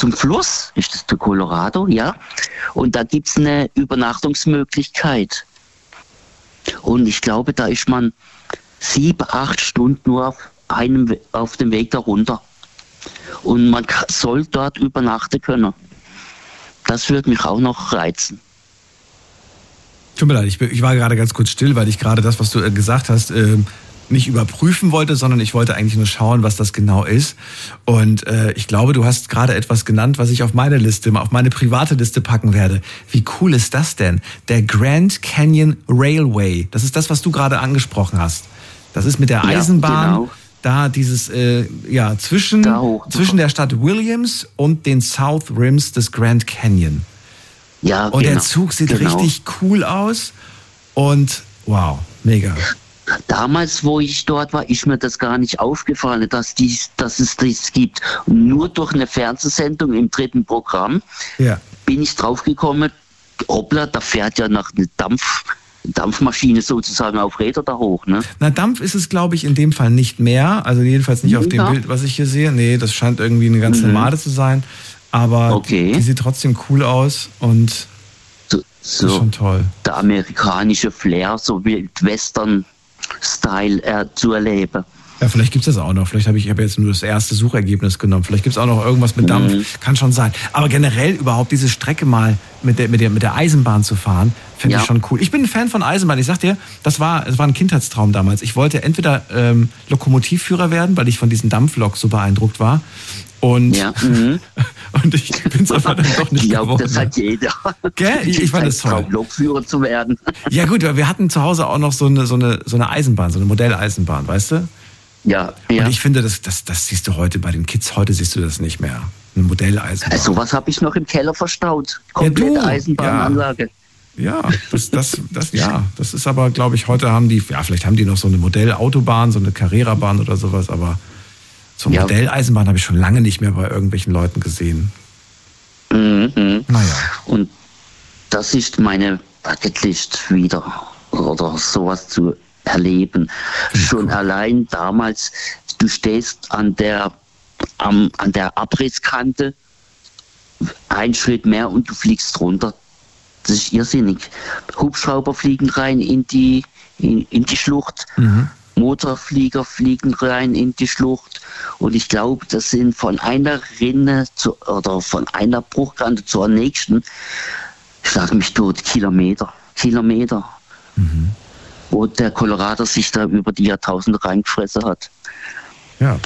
zum Fluss, ist das der Colorado, ja. Und da gibt es eine Übernachtungsmöglichkeit. Und ich glaube, da ist man 7-8 Stunden nur auf dem Weg darunter. Und man soll dort übernachten können. Das würde mich auch noch reizen. Tut mir leid, ich war gerade ganz kurz still, weil ich gerade das, was du gesagt hast, nicht überprüfen wollte, sondern ich wollte eigentlich nur schauen, was das genau ist. Und ich glaube, du hast gerade etwas genannt, was ich auf meine Liste, auf meine private Liste packen werde. Wie cool ist das denn? Der Grand Canyon Railway. Das ist das, was du gerade angesprochen hast. Das ist mit der Eisenbahn, genau. Da dieses, zwischen der Stadt Williams und den South Rims des Grand Canyon. Ja, und der Zug sieht richtig cool aus und wow, mega. Damals, wo ich dort war, ist mir das gar nicht aufgefallen, dass es das gibt. Und nur durch eine Fernsehsendung im 3. Programm bin ich draufgekommen, hoppla, da fährt ja noch eine Dampfmaschine sozusagen auf Räder da hoch, ne? Na, Dampf ist es, glaube ich, in dem Fall nicht mehr. Also jedenfalls nicht auf dem Bild, was ich hier sehe. Nee, das scheint irgendwie eine ganz normale zu sein. Aber die sieht trotzdem cool aus und das ist schon toll. Der amerikanische Flair, so Western-Style zu erleben. Ja, vielleicht gibt es das auch noch. Vielleicht habe ich jetzt nur das erste Suchergebnis genommen. Vielleicht gibt es auch noch irgendwas mit Dampf. Kann schon sein. Aber generell überhaupt diese Strecke mal mit der Eisenbahn zu fahren, finde ich schon cool. Ich bin ein Fan von Eisenbahn. Ich sag dir, es war ein Kindheitstraum damals. Ich wollte entweder Lokomotivführer werden, weil ich von diesen Dampfloks so beeindruckt war. Und, und ich bin es aber dann doch nicht geworden. Das hat jeder. Gell? Ich fand das toll. Lokführer zu werden. Ja gut, weil wir hatten zu Hause auch noch so eine Eisenbahn, so eine Modelleisenbahn, weißt du? Ja. Und ich finde, das siehst du heute bei den Kids, heute siehst du das nicht mehr. Eine Modelleisenbahn. Sowas habe ich noch im Keller verstaut. Komplette Eisenbahnanlage. Ja, das ist aber, glaube ich, heute vielleicht haben die noch so eine Modellautobahn, so eine Carrera-Bahn oder sowas, aber so eine Modelleisenbahn habe ich schon lange nicht mehr bei irgendwelchen Leuten gesehen. Naja. Und das ist meine Bucketlist wieder, oder sowas zu erleben. Schon allein damals, du stehst an der Abrisskante, ein Schritt mehr und du fliegst runter. Das ist irrsinnig. Hubschrauber fliegen rein in die Schlucht. Motorflieger fliegen rein in die Schlucht. Und ich glaube, das sind von einer Rinne oder von einer Bruchkante zur nächsten, schlag mich tot, Kilometer. Wo der Colorado sich da über die Jahrtausende reingefressen hat. Ja,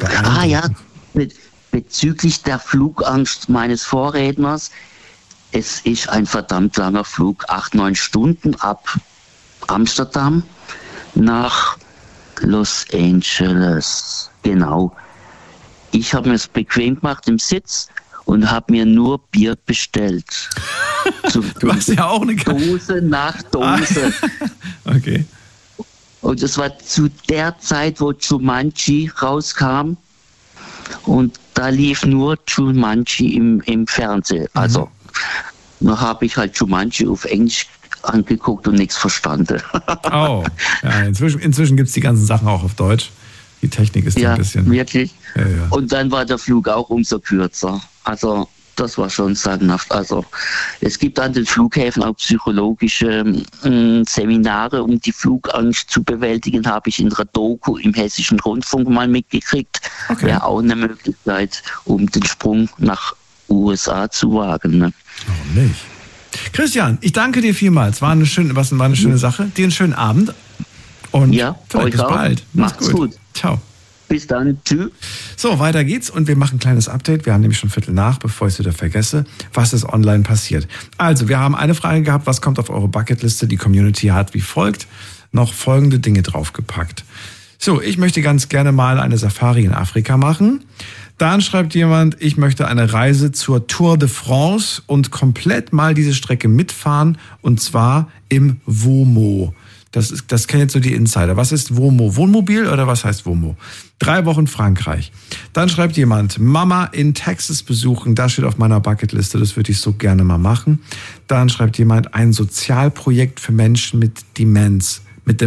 bezüglich der Flugangst meines Vorredners, es ist ein verdammt langer Flug, 8-9 Stunden ab Amsterdam nach Los Angeles. Genau. Ich habe mir es bequem gemacht im Sitz und habe mir nur Bier bestellt. Du hast ja auch eine Dose nach Dose. Okay. Und es war zu der Zeit, wo Jumanji rauskam. Und da lief nur Jumanji im Fernsehen. Also, da habe ich halt Jumanji auf Englisch angeguckt und nichts verstanden. Oh, ja, inzwischen gibt es die ganzen Sachen auch auf Deutsch. Die Technik ist ein bisschen... Ja, wirklich. Ja. Und dann war der Flug auch umso kürzer. Also, das war schon sagenhaft. Also, es gibt an den Flughäfen auch psychologische Seminare, um die Flugangst zu bewältigen, habe ich in einer Doku im Hessischen Rundfunk mal mitgekriegt. Okay. Wäre auch eine Möglichkeit, um den Sprung nach USA zu wagen. Ne? Warum nicht? Christian, ich danke dir vielmals. War eine schöne Sache. Dir einen schönen Abend. Und vielleicht bis bald. Macht's gut. Ciao. Bis dann. Tschüss. So, weiter geht's und wir machen ein kleines Update. Wir haben nämlich schon 7:15, bevor ich es wieder vergesse, was ist online passiert. Also, wir haben eine Frage gehabt, was kommt auf eure Bucketliste? Die Community hat wie folgt noch folgende Dinge draufgepackt. So, ich möchte ganz gerne mal eine Safari in Afrika machen. Dann schreibt jemand, ich möchte eine Reise zur Tour de France und komplett mal diese Strecke mitfahren und zwar im WOMO. Das kennen jetzt so die Insider. Was ist WOMO? Wohnmobil oder was heißt WOMO? 3 Wochen Frankreich. Dann schreibt jemand, Mama in Texas besuchen. Das steht auf meiner Bucketliste. Das würde ich so gerne mal machen. Dann schreibt jemand, ein Sozialprojekt für Menschen mit Demenz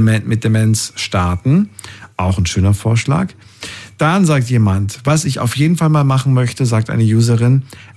starten. Auch ein schöner Vorschlag. Dann sagt jemand, was ich auf jeden Fall mal machen möchte, sagt eine Userin,